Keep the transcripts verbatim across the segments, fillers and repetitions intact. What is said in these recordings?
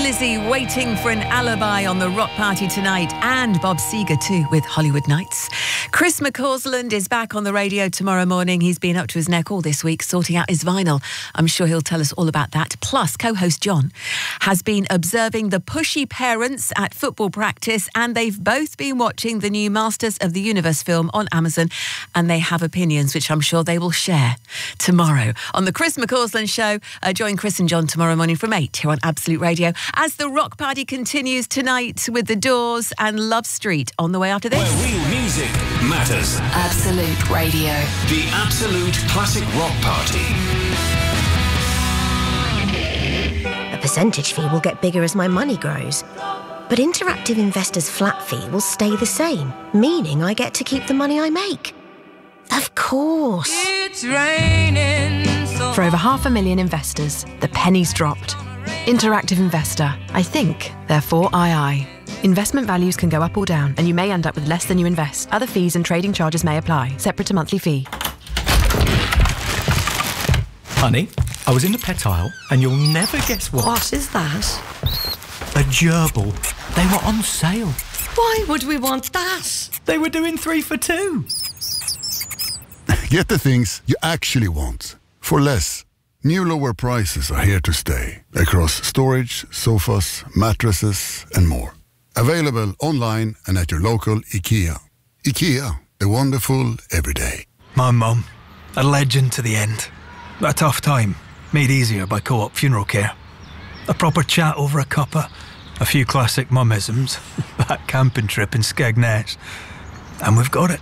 Lizzie waiting for an alibi on the Rock Party tonight, and Bob Seger too with Hollywood Nights. Chris McCausland is back on the radio tomorrow morning. He's been up to his neck all this week sorting out his vinyl. I'm sure he'll tell us all about that. Plus, co-host John has been observing the pushy parents at football practice, and they've both been watching the new Masters of the Universe film on Amazon, and they have opinions which I'm sure they will share tomorrow on the Chris McCausland Show. Uh, join Chris and John tomorrow morning from eight here on Absolute Radio as the Rock Party continues tonight with The Doors and Love Street on the way after this. Where real music matters. Absolute Radio. The Absolute Classic Rock Party. A percentage fee will get bigger as my money grows. But Interactive Investor's flat fee will stay the same, meaning I get to keep the money I make. Of course. It's raining so For over half a million investors, the penny's dropped. Interactive Investor. I think, therefore I I. Investment values can go up or down, and you may end up with less than you invest. Other fees and trading charges may apply, separate to monthly fee. Honey, I was in the pet aisle, and you'll never guess what. What is that? A gerbil. They were on sale. Why would we want that? They were doing three for two. Get the things you actually want for less. New lower prices are here to stay across storage, sofas, mattresses and more. Available online and at your local IKEA. IKEA, the wonderful everyday. My mum, a legend to the end. A tough time, made easier by Co-op Funeral Care. A proper chat over a cuppa, a few classic mummisms, that camping trip in Skegness. And we've got it.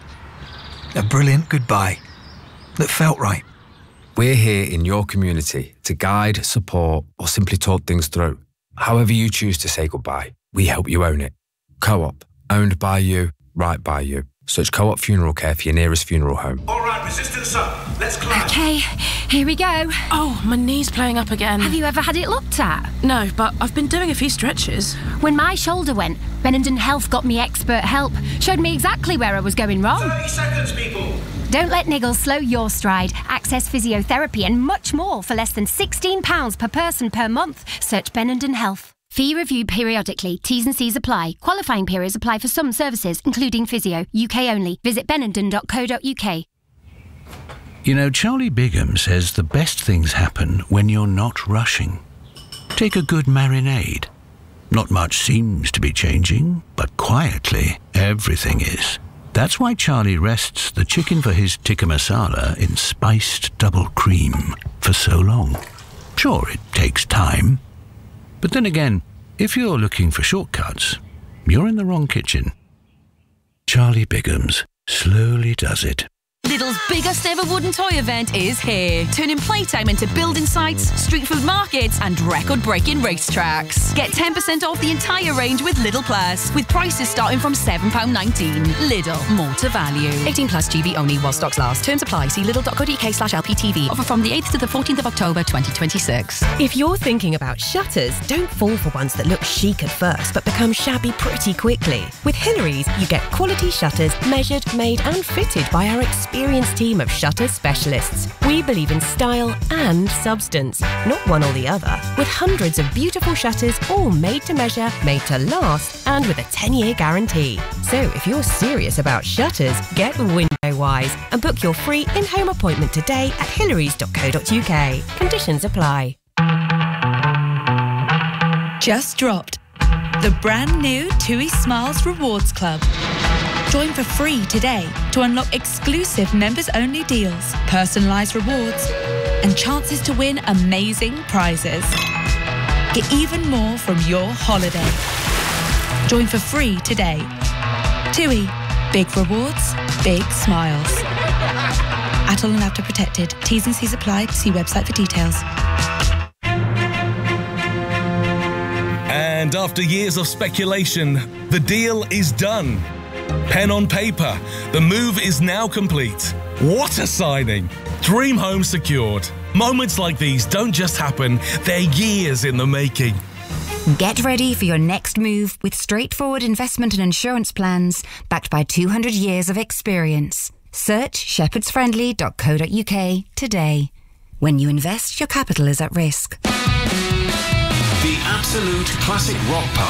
A brilliant goodbye that felt right. We're here in your community to guide, support, or simply talk things through. However you choose to say goodbye, we help you own it. Co-op, owned by you, right by you. Search Co-op Funeral Care for your nearest funeral home. All right, resistance up. Let's climb. Okay, here we go. Oh, my knee's playing up again. Have you ever had it looked at? No, but I've been doing a few stretches. When my shoulder went, Benenden Health got me expert help. Showed me exactly where I was going wrong. thirty seconds, people. Don't let niggles slow your stride. Access physiotherapy and much more for less than sixteen pounds per person per month. Search Benenden Health. Fee reviewed periodically. T's and C's apply. Qualifying periods apply for some services, including physio. U K only. Visit benenden dot co dot U K. You know, Charlie Bigham says the best things happen when you're not rushing. Take a good marinade. Not much seems to be changing, but quietly, everything is. That's why Charlie rests the chicken for his tikka masala in spiced double cream for so long. Sure, it takes time. But then again, if you're looking for shortcuts, you're in the wrong kitchen. Charlie Bigham's slowly does it. Lidl's biggest ever wooden toy event is here, turning playtime into building sites, street food markets and record-breaking racetracks. Get ten percent off the entire range with Lidl Plus, with prices starting from seven pounds nineteen. Lidl, more to value. eighteen plus G B only while stocks last. Terms apply. See lidl dot co dot U K slash L P T V. Offer from the eighth to the fourteenth of October twenty twenty-six. If you're thinking about shutters, don't fall for ones that look chic at first but become shabby pretty quickly. With Hillary's, you get quality shutters measured, made and fitted by our experienced team of shutter specialists. We believe in style and substance, not one or the other. With hundreds of beautiful shutters, all made to measure, made to last, and with a ten-year guarantee. So if you're serious about shutters, get window-wise and book your free in-home appointment today at hillarys dot co dot U K. Conditions apply. Just dropped the brand new TUI Smiles Rewards Club. Join for free today to unlock exclusive members-only deals, personalised rewards, and chances to win amazing prizes. Get even more from your holiday. Join for free today. TUI. Big rewards, big smiles. Atoll and Apta protected. T's and C's apply. See website for details. And after years of speculation, the deal is done. Pen on paper, the move is now complete. What a signing! Dream home secured. Moments like these don't just happen, they're years in the making. Get ready for your next move with straightforward investment and insurance plans backed by two hundred years of experience. Search shepherds friendly dot co dot U K today. When you invest, your capital is at risk. The Absolute Classic Rock Party.